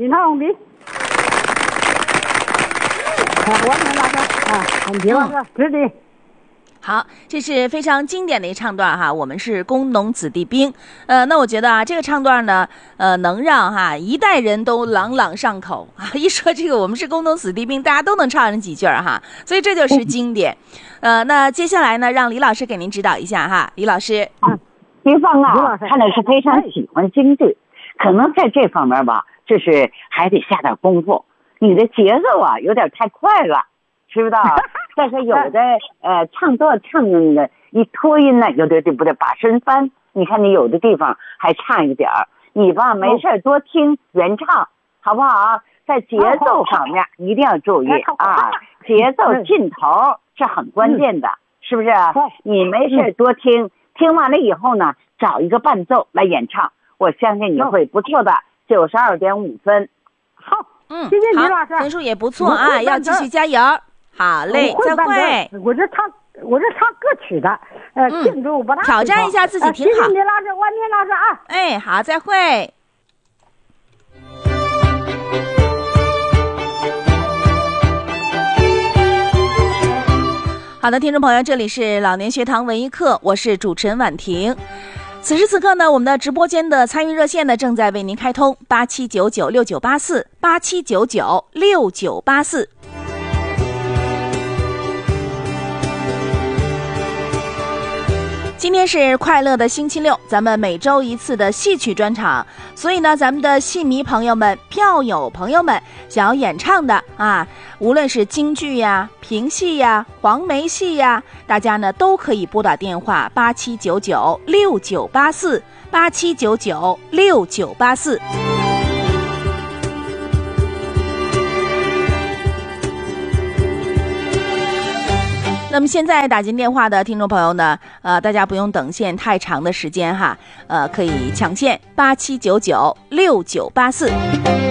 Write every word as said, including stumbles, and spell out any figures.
李长红笔。啊，完全老师啊，李老师，是的。 好，这是非常经典的一唱段哈，我们是工农子弟兵。呃，那我觉得啊，这个唱段呢，呃，能让哈一代人都朗朗上口啊。一说这个我们是工农子弟兵，大家都能唱上几句哈，所以这就是经典。呃，那接下来呢，让李老师给您指导一下哈，李老师。 嗯，丁芳啊，看来是非常喜欢京剧，可能在这方面吧，就是还得下点功夫。你的节奏啊，有点太快了。知不知道？但是有的呃唱段唱那个一拖音呢，有的就不得把身翻。你看你有的地方还差一点儿，你吧没事多听原唱，好不好？在节奏方面一定要注意啊，节奏劲头是很关键的，是不是？你没事多听，听完了以后呢，找一个伴奏来演唱，我相信你会不错的。九十二点五分， 好， 嗯， 谢谢李老师， 分数也不错啊，要继续加油。好嘞，再会。 我这唱，我这唱歌曲的，呃，进度不大。 挑战一下自己挺好。 谢谢李老师，万年老师啊。 哎，好，再会。好的，听众朋友，这里是老年学堂文艺课，我是主持人婉婷。此时此刻呢，我们的直播间的参与热线呢正在为您开通，八七九九六九八四，八七九九六九八四。今天是快乐的星期六，咱们每周一次的戏曲专场，所以呢，咱们的戏迷朋友们、票友朋友们，想要演唱的啊，无论是京剧呀、评戏呀、黄梅戏呀，大家呢都可以拨打电话八七九九六九八四，八七九九六九八四。那么现在打进电话的听众朋友呢，呃，大家不用等线太长的时间哈，呃，可以抢线八七九九六九八四。